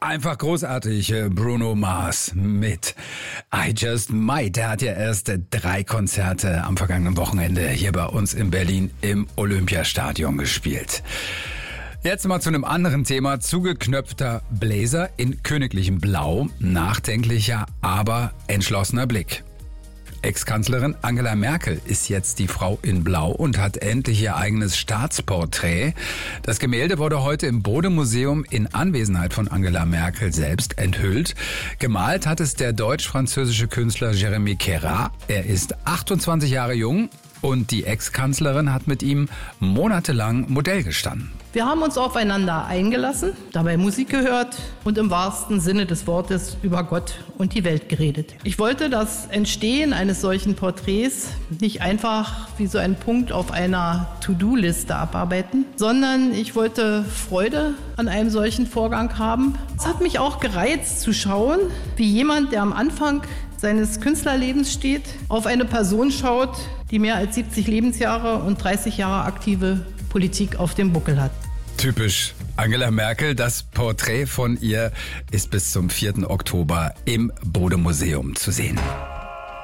Einfach großartig, Bruno Mars mit I Just Might. Der hat ja erst 3 Konzerte am vergangenen Wochenende hier bei uns in Berlin im Olympiastadion gespielt. Jetzt mal zu einem anderen Thema. Zugeknöpfter Blazer in königlichem Blau. Nachdenklicher, aber entschlossener Blick. Ex-Kanzlerin Angela Merkel ist jetzt die Frau in Blau und hat endlich ihr eigenes Staatsporträt. Das Gemälde wurde heute im Bode-Museum in Anwesenheit von Angela Merkel selbst enthüllt. Gemalt hat es der deutsch-französische Künstler Jérémy Queyras. Er ist 28 Jahre jung und die Ex-Kanzlerin hat mit ihm monatelang Modell gestanden. Wir haben uns aufeinander eingelassen, dabei Musik gehört und im wahrsten Sinne des Wortes über Gott und die Welt geredet. Ich wollte das Entstehen eines solchen Porträts nicht einfach wie so ein Punkt auf einer To-Do-Liste abarbeiten, sondern ich wollte Freude an einem solchen Vorgang haben. Es hat mich auch gereizt zu schauen, wie jemand, der am Anfang seines Künstlerlebens steht, auf eine Person schaut, die mehr als 70 Lebensjahre und 30 Jahre aktive Politik auf dem Buckel hat. Typisch Angela Merkel. Das Porträt von ihr ist bis zum 4. Oktober im Bode-Museum zu sehen.